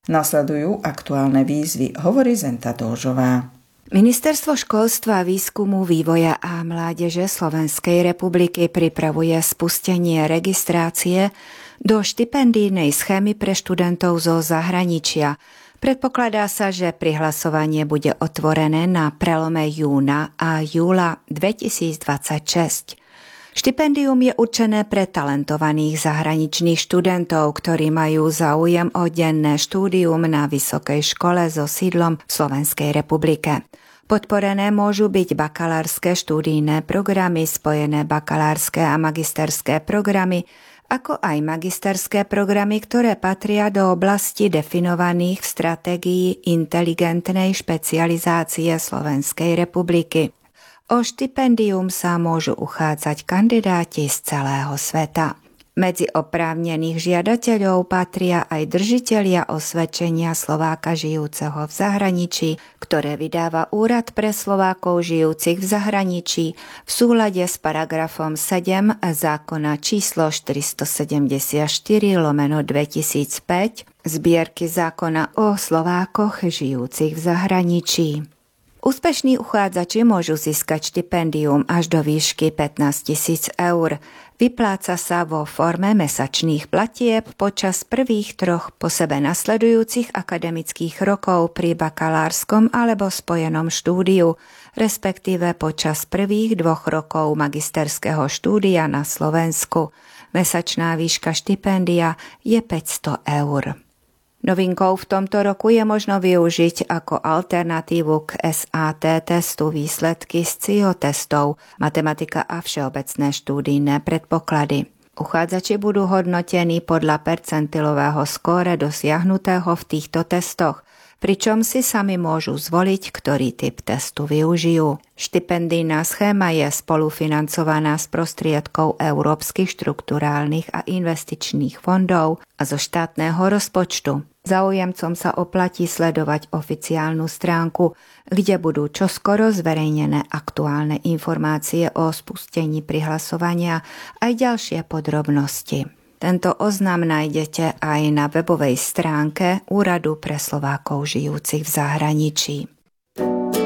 Nasledujú aktuálne výzvy, hovorí Zenta Dolžová. Ministerstvo školstva, výskumu, vývoja a mládeže Slovenskej republiky pripravuje spustenie registrácie do štipendijnej schémy pre študentov zo zahraničia. Predpokladá sa, že prihlasovanie bude otvorené na prelome júna a júla 2026. Štipendium je určené pre talentovaných zahraničných študentov, ktorí majú záujem o denné štúdium na vysokej škole so sídlom v Slovenskej republike. Podporené môžu byť bakalárske študijné programy, spojené bakalárske a magisterské programy, ako aj magisterské programy, ktoré patria do oblasti definovaných v stratégii inteligentnej špecializácie Slovenskej republiky. O štipendium sa môžu uchádzať kandidáti z celého sveta. Medzi oprávnených žiadateľov patria aj držitelia osvedčenia Slováka žijúceho v zahraničí, ktoré vydáva Úrad pre Slovákov žijúcich v zahraničí v súlade s paragrafom 7 zákona číslo 474/2005 zbierky zákona o Slovákoch žijúcich v zahraničí. Úspešní uchádzači môžu získať štipendium až do výšky 15 000 eur. Vypláca sa vo forme mesačných platieb počas prvých 3 po sebe nasledujúcich akademických rokov pri bakalárskom alebo spojenom štúdiu, respektíve počas prvých 2 rokov magisterského štúdia na Slovensku. Mesačná výška štipendia je 500 eur. Novinkou v tomto roku je možno využiť ako alternatívu k SAT testu výsledky z CIO testov, matematika a všeobecné štúdijné predpoklady. Uchádzači budú hodnotení podľa percentilového skóre dosiahnutého v týchto testoch, pričom si sami môžu zvoliť, ktorý typ testu využijú. Štipendijná schéma je spolufinancovaná z prostriedkov európskych štrukturálnych a investičných fondov a zo štátneho rozpočtu. Záujemcom sa oplatí sledovať oficiálnu stránku, kde budú čoskoro zverejnené aktuálne informácie o spustení prihlasovania aj ďalšie podrobnosti. Tento oznam nájdete aj na webovej stránke Úradu pre Slovákov žijúcich v zahraničí.